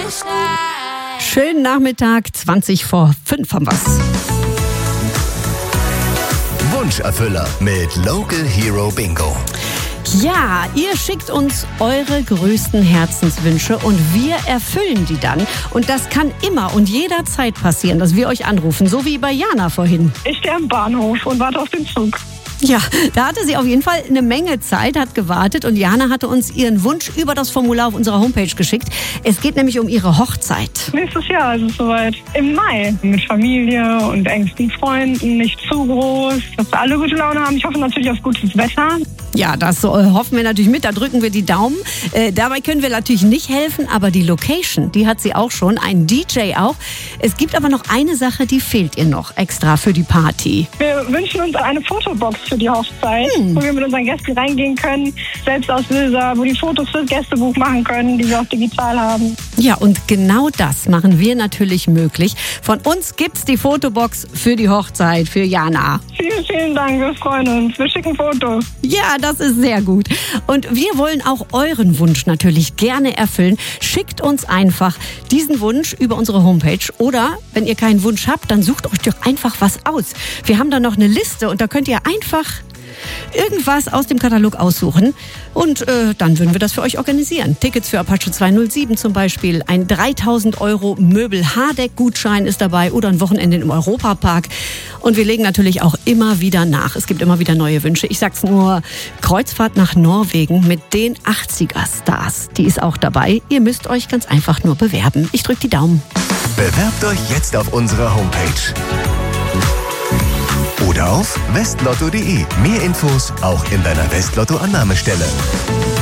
Schönen Nachmittag, 5:20 haben wir's. Wunscherfüller mit Local Hero Bingo. Ja, ihr schickt uns eure größten Herzenswünsche und wir erfüllen die dann. Und das kann immer und jederzeit passieren, dass wir euch anrufen, so wie bei Jana vorhin. Ich stehe am Bahnhof und warte auf den Zug. Ja, da hatte sie auf jeden Fall eine Menge Zeit, hat gewartet und Jana hatte uns ihren Wunsch über das Formular auf unserer Homepage geschickt. Es geht nämlich um ihre Hochzeit. Nächstes Jahr ist es soweit. Im Mai. Mit Familie und engsten Freunden, nicht zu groß, dass wir alle gute Laune haben. Ich hoffe natürlich auf gutes Wetter. Ja, das hoffen wir natürlich mit, da drücken wir die Daumen. Dabei können wir natürlich nicht helfen, aber die Location, die hat sie auch schon, ein DJ auch. Es gibt aber noch eine Sache, die fehlt ihr noch extra für die Party. Wir wünschen uns eine Fotobox für die Hochzeit, wo wir mit unseren Gästen reingehen können, Selbstauslöser, wo die Fotos fürs Gästebuch machen können, die wir auch digital haben. Ja, und genau das machen wir natürlich möglich. Von uns gibt's die Fotobox für die Hochzeit, für Jana. Vielen, vielen Dank, wir freuen uns. Wir schicken Fotos. Ja, das ist sehr gut. Und wir wollen auch euren Wunsch natürlich gerne erfüllen. Schickt uns einfach diesen Wunsch über unsere Homepage. Oder, wenn ihr keinen Wunsch habt, dann sucht euch doch einfach was aus. Wir haben da noch eine Liste und da könnt ihr einfach irgendwas aus dem Katalog aussuchen und dann würden wir das für euch organisieren. Tickets für Apache 207 zum Beispiel, ein 3.000 € Möbel-Hardeck-Gutschein ist dabei oder ein Wochenende im Europapark. Und wir legen natürlich auch immer wieder nach. Es gibt immer wieder neue Wünsche. Ich sag's nur, Kreuzfahrt nach Norwegen mit den 80er-Stars. Die ist auch dabei. Ihr müsst euch ganz einfach nur bewerben. Ich drück die Daumen. Bewerbt euch jetzt auf unserer Homepage. Oder auf westlotto.de. Mehr Infos auch in deiner Westlotto-Annahmestelle.